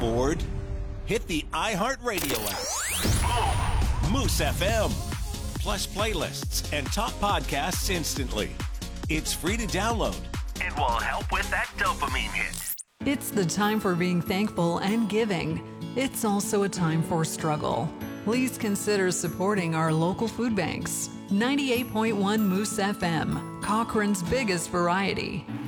Bored? Hit the iHeartRadio app. Moose FM. Plus playlists and top podcasts instantly. It's free to download. It will help with that dopamine hit. It's the time for being thankful and giving. It's also a time for struggle. Please consider supporting our local food banks. 98.1 Moose FM, Cochrane's biggest variety.